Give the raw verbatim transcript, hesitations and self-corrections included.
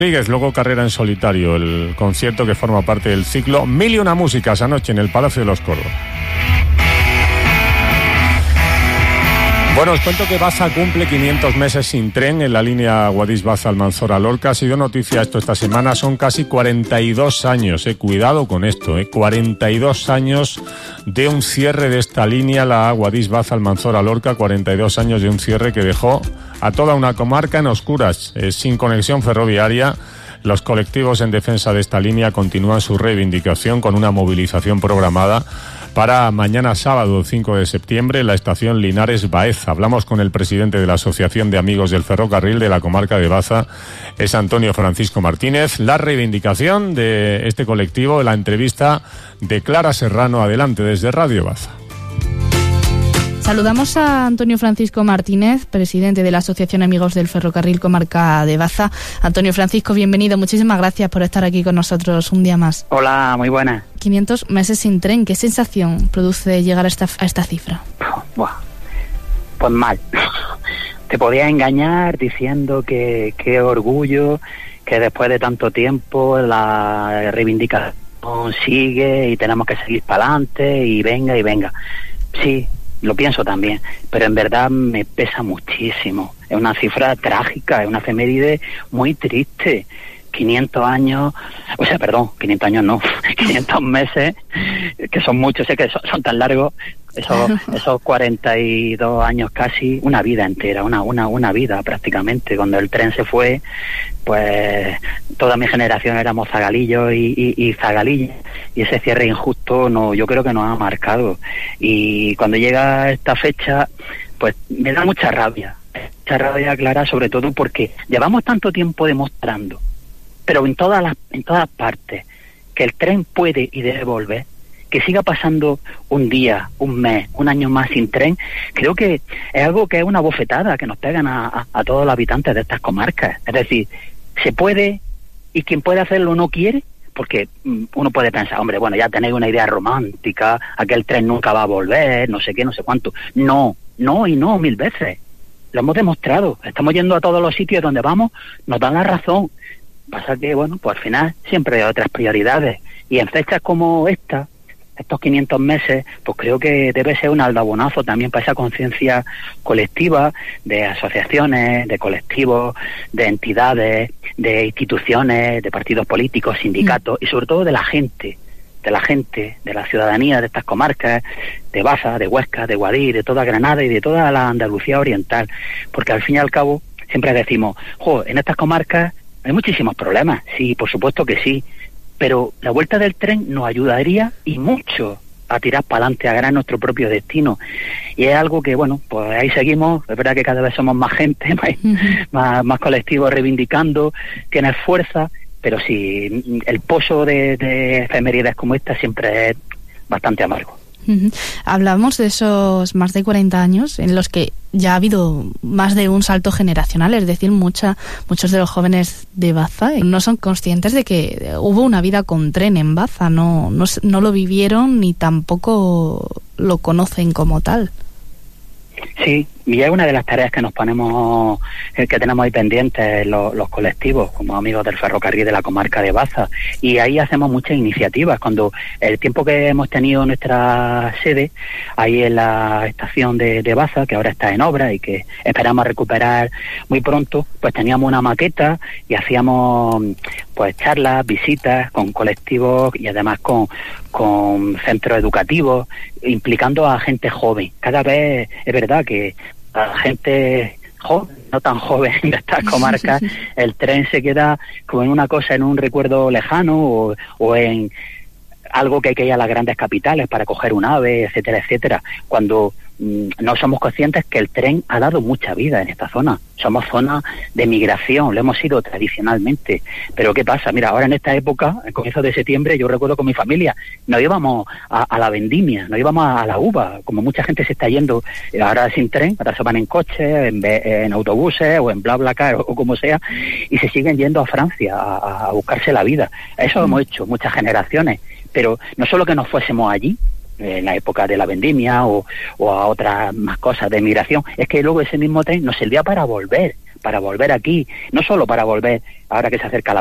Luego Carrera en Solitario, el concierto que forma parte del ciclo Mil y una músicas anoche en el Palacio de los Coros. Bueno, os cuento que Baza cumple quinientos meses sin tren en la línea Guadix-Baza-Almanzora-Lorca. Ha sido noticia esto esta semana, son casi cuarenta y dos años, eh. Cuidado con esto, eh. cuarenta y dos años de un cierre de esta línea, la Guadix-Baza-Almanzora-Lorca, cuarenta y dos años de un cierre que dejó a toda una comarca en oscuras, eh, sin conexión ferroviaria. Los colectivos en defensa de esta línea continúan su reivindicación con una movilización programada para mañana sábado cinco de septiembre en la estación Linares Baeza. Hablamos con el presidente de la Asociación de Amigos del Ferrocarril de la comarca de Baza, es Antonio Francisco Martínez. La reivindicación de este colectivo, la entrevista de Clara Serrano. Adelante desde Radio Baza. Saludamos a Antonio Francisco Martínez, presidente de la Asociación Amigos del Ferrocarril Comarca de Baza. Antonio Francisco, bienvenido. Muchísimas gracias por estar aquí con nosotros un día más. Hola, muy buenas. quinientos meses sin tren. ¿Qué sensación produce llegar a esta, a esta cifra? Buah, pues mal. Te podías engañar diciendo que qué orgullo, que después de tanto tiempo la reivindicación sigue y tenemos que seguir para adelante y venga y venga. Sí, lo pienso también, pero en verdad me pesa muchísimo. Es una cifra trágica, es una efeméride muy triste. quinientos años, o sea, perdón, quinientos años no, quinientos meses, que son muchos, sé que son, son tan largos, esos, esos cuarenta y dos años casi, una vida entera, una, una, una vida prácticamente. Cuando el tren se fue, pues toda mi generación éramos zagalillos y, y, y zagalillas, y ese cierre injusto no, yo creo que nos ha marcado. Y cuando llega esta fecha, pues me da mucha rabia, mucha rabia, Clara, sobre todo porque llevamos tanto tiempo demostrando, pero en todas las, en todas partes, que el tren puede y debe volver. Que siga pasando un día, un mes, un año más sin tren, creo que es algo que es una bofetada que nos pegan a, a, a todos los habitantes de estas comarcas. Es decir, se puede, y quien puede hacerlo no quiere, porque uno puede pensar, hombre, bueno, ya tenéis una idea romántica, aquel tren nunca va a volver, no sé qué, no sé cuánto. No, no y no, mil veces. Lo hemos demostrado, estamos yendo a todos los sitios donde vamos, nos dan la razón. Pasa que, bueno, pues al final siempre hay otras prioridades, y en fechas como esta, estos quinientos meses, pues creo que debe ser un aldabonazo también para esa conciencia colectiva de asociaciones, de colectivos, de entidades, de instituciones, de partidos políticos, sindicatos, mm. y sobre todo de la gente, de la gente, de la ciudadanía de estas comarcas, de Baza, de Huesca, de Guadix, de toda Granada y de toda la Andalucía oriental, porque al fin y al cabo siempre decimos, jo, en estas comarcas hay muchísimos problemas, sí, por supuesto que sí, pero la vuelta del tren nos ayudaría y mucho a tirar para adelante, a ganar nuestro propio destino. Y es algo que, bueno, pues ahí seguimos. Es verdad que cada vez somos más gente, más, uh-huh. más, más colectivos reivindicando, tienes fuerza, pero sí, el pozo de, de efemérides como esta siempre es bastante amargo. Uh-huh. Hablamos de esos más de cuarenta años en los que ya ha habido más de un salto generacional, es decir, mucha, muchos de los jóvenes de Baza no son conscientes de que hubo una vida con tren en Baza, no, no, no lo vivieron ni tampoco lo conocen como tal. Sí, y es una de las tareas que nos ponemos, que tenemos ahí pendientes los, los colectivos, como amigos del ferrocarril de la comarca de Baza, y ahí hacemos muchas iniciativas. Cuando el tiempo que hemos tenido nuestra sede, ahí en la estación de, de Baza, que ahora está en obra y que esperamos recuperar muy pronto, pues teníamos una maqueta y hacíamos pues charlas, visitas con colectivos y además con, con centros educativos, implicando a gente joven. Cada vez es verdad que a gente joven, no tan joven de estas comarcas, el tren se queda como en una cosa, en un recuerdo lejano o, o en algo que hay que ir a las grandes capitales para coger un ave, etcétera, etcétera, cuando mmm, no somos conscientes que el tren ha dado mucha vida en esta zona. Somos zona de migración, lo hemos sido tradicionalmente. Pero ¿qué pasa? Mira, ahora en esta época, el comienzo de septiembre, yo recuerdo con mi familia, nos íbamos a, a la vendimia, nos íbamos a, a la uva, como mucha gente se está yendo ahora sin tren, ahora se van en coche, en, en autobuses o en BlaBlaCar o, o como sea, y se siguen yendo a Francia a, a buscarse la vida. Eso mm. hemos hecho muchas generaciones. Pero no solo que nos fuésemos allí, en la época de la vendimia o, o a otras más cosas de migración, es que luego ese mismo tren nos servía para volver, para volver aquí, no solo para volver ahora que se acerca la